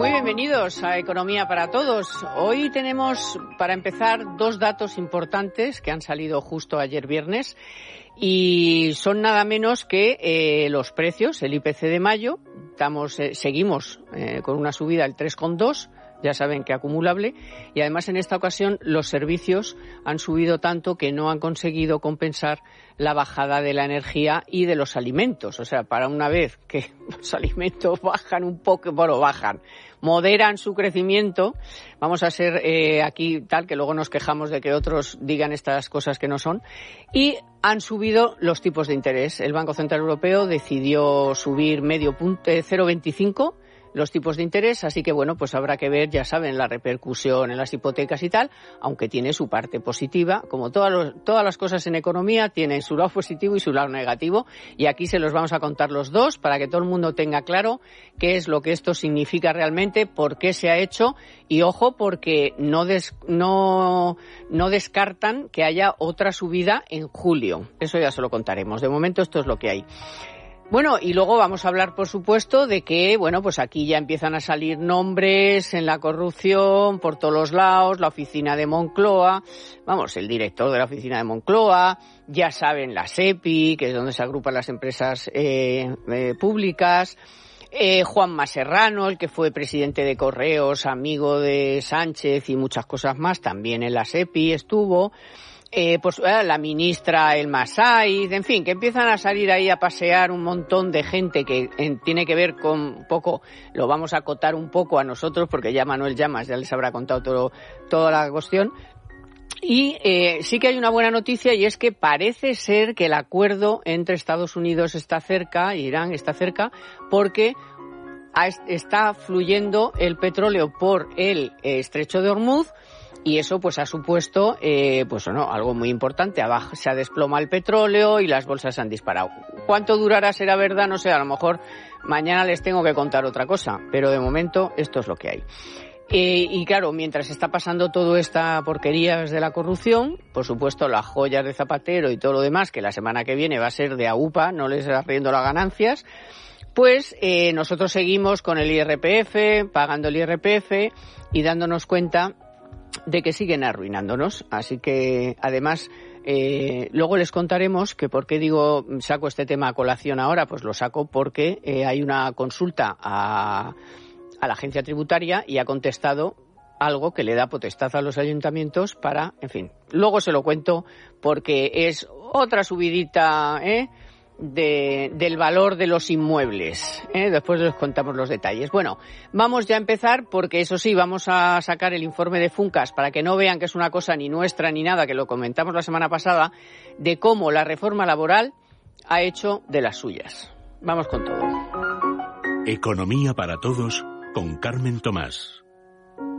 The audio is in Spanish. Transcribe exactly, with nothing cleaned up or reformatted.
Muy bienvenidos a Economía para Todos. Hoy tenemos, para empezar, dos datos importantes que han salido justo ayer viernes y son nada menos que eh, los precios, el I P C de mayo. Estamos, eh, seguimos eh, con una subida del tres coma dos. Ya saben que acumulable, y además en esta ocasión los servicios han subido tanto que no han conseguido compensar la bajada de la energía y de los alimentos. O sea, para una vez que los alimentos bajan un poco, bueno, bajan, moderan su crecimiento, vamos a ser eh, aquí tal que luego nos quejamos de que otros digan estas cosas que no son, y han subido los tipos de interés. El Banco Central Europeo decidió subir medio punto, eh, cero coma veinticinco los tipos de interés, así que bueno, pues habrá que ver, ya saben, la repercusión en las hipotecas y tal, aunque tiene su parte positiva, como todas, los, todas las cosas en economía tienen su lado positivo y su lado negativo, y aquí se los vamos a contar los dos para que todo el mundo tenga claro qué es lo que esto significa realmente, por qué se ha hecho, y ojo, porque no, des, no, no descartan que haya otra subida en julio. Eso ya se lo contaremos. De momento esto es lo que hay. Bueno, y luego vamos a hablar, por supuesto, de que, bueno, pues aquí ya empiezan a salir nombres en la corrupción por todos los lados, la oficina de Moncloa, vamos, el director de la oficina de Moncloa, ya saben, la SEPI, que es donde se agrupan las empresas eh, eh, públicas, eh, Juanma Serrano, el que fue presidente de Correos, amigo de Sánchez y muchas cosas más, también en la SEPI estuvo. Eh, pues eh, la ministra El Masaiz, en fin, que empiezan a salir ahí a pasear un montón de gente que en, tiene que ver con un poco, lo vamos a acotar un poco a nosotros, porque ya Manuel Llamas ya les habrá contado todo, toda la cuestión. Y eh, sí que hay una buena noticia, y es que parece ser que el acuerdo entre Estados Unidos está cerca, Irán está cerca, porque está fluyendo el petróleo por el eh, estrecho de Hormuz. Y eso pues ha supuesto eh, pues no, algo muy importante. Abajo se ha desplomado el petróleo y las bolsas se han disparado. ¿Cuánto durará? ¿Será verdad? No sé, a lo mejor mañana les tengo que contar otra cosa, pero de momento esto es lo que hay. Eh, y claro, mientras está pasando toda esta porquería de la corrupción, por supuesto las joyas de Zapatero y todo lo demás, que la semana que viene va a ser de AUPA, no les está riendo las ganancias, pues eh, nosotros seguimos con el I R P F, pagando el I R P F y dándonos cuenta de que siguen arruinándonos. Así que, además, eh, luego les contaremos que por qué digo saco este tema a colación ahora. Pues lo saco porque eh, hay una consulta a, a la agencia tributaria y ha contestado algo que le da potestad a los ayuntamientos para, en fin, luego se lo cuento porque es otra subidita, ¿eh? De, del valor de los inmuebles, ¿eh? Después les contamos los detalles. Bueno, vamos ya a empezar porque eso sí, vamos a sacar el informe de Funcas para que no vean que es una cosa ni nuestra ni nada, que lo comentamos la semana pasada, de cómo la reforma laboral ha hecho de las suyas. Vamos con todo. Economía para Todos con Carmen Tomás.